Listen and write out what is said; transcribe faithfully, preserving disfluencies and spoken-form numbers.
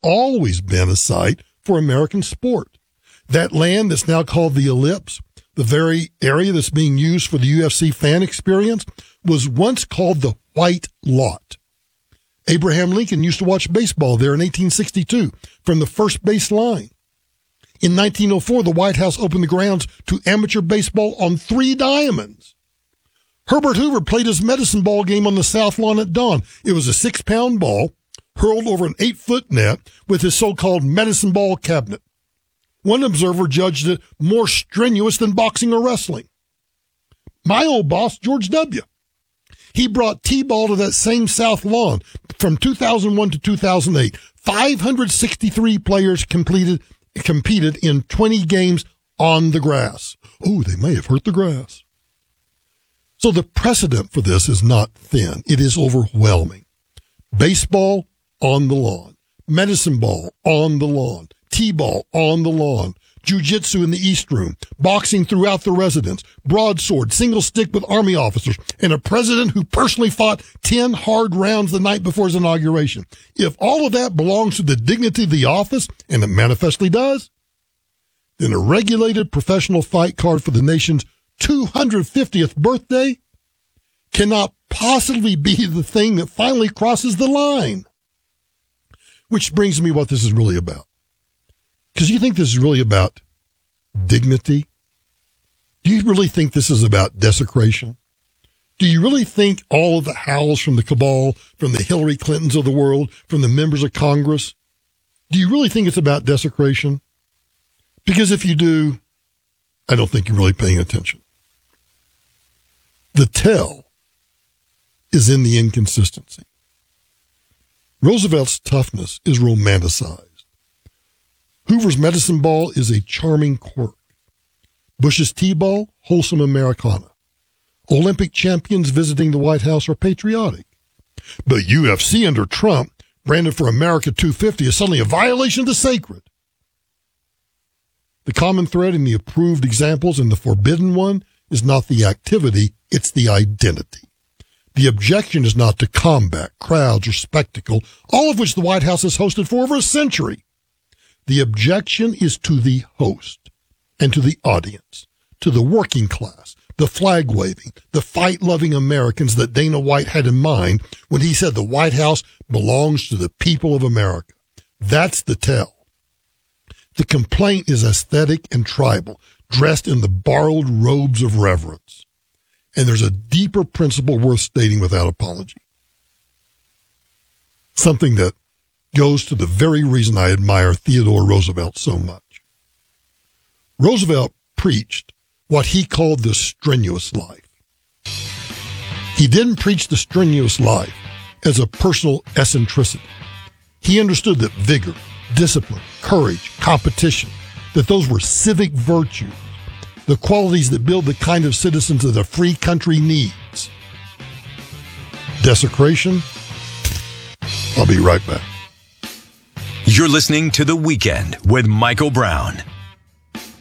always been a site for American sport. That land that's now called the Ellipse, the very area that's being used for the U F C fan experience, was once called the White Lot. Abraham Lincoln used to watch baseball there in eighteen sixty-two from the first base line. In nineteen oh four, the White House opened the grounds to amateur baseball on three diamonds. Herbert Hoover played his medicine ball game on the South Lawn at dawn. It was a six-pound ball hurled over an eight-foot net with his so-called medicine ball cabinet. One observer judged it more strenuous than boxing or wrestling. My old boss, George W., he brought T-ball to that same South Lawn from two thousand one to two thousand eight. five hundred sixty-three players completed, competed in twenty games on the grass. Oh, they may have hurt the grass. So the precedent for this is not thin. It is overwhelming. Baseball on the lawn. Medicine ball on the lawn. T-ball on the lawn. Jiu-jitsu in the East Room, boxing throughout the residence, broadsword, single stick with Army officers, and a president who personally fought ten hard rounds the night before his inauguration. If all of that belongs to the dignity of the office, and it manifestly does, then a regulated professional fight card for the nation's two hundred fiftieth birthday cannot possibly be the thing that finally crosses the line. Which brings me what this is really about. Because you think this is really about dignity? Do you really think this is about desecration? Do you really think all of the howls from the cabal, from the Hillary Clintons of the world, from the members of Congress, do you really think it's about desecration? Because if you do, I don't think you're really paying attention. The tell is in the inconsistency. Roosevelt's toughness is romanticized. Hoover's medicine ball is a charming quirk. Bush's T-ball, wholesome Americana. Olympic champions visiting the White House are patriotic. But U F C under Trump, branded for America two fifty, is suddenly a violation of the sacred. The common thread in the approved examples and the forbidden one is not the activity, it's the identity. The objection is not to combat, crowds, or spectacle, all of which the White House has hosted for over a century. The objection is to the host and to the audience, to the working class, the flag-waving, the fight-loving Americans that Dana White had in mind when he said the White House belongs to the people of America. That's the tell. The complaint is aesthetic and tribal, dressed in the borrowed robes of reverence. And there's a deeper principle worth stating without apology. Something that goes to the very reason I admire Theodore Roosevelt so much. Roosevelt preached what he called the strenuous life. He didn't preach the strenuous life as a personal eccentricity. He understood that vigor, discipline, courage, competition, that those were civic virtues, the qualities that build the kind of citizens that a free country needs. Desecration? I'll be right back. You're listening to The Weekend with Michael Brown.